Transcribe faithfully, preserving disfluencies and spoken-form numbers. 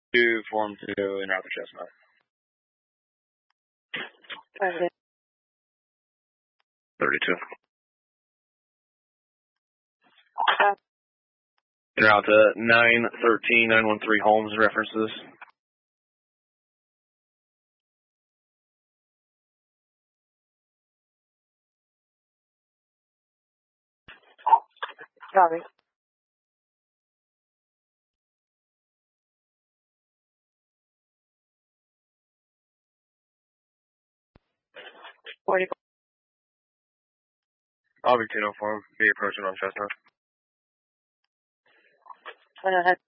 two, form two, and route the Chestnut. Okay. thirty-two. Uh, You're out to nine thirteen nine one three Holmes references. Copy. forty-four. I'll be two oh form. Be approaching on Chestnut. Go ahead.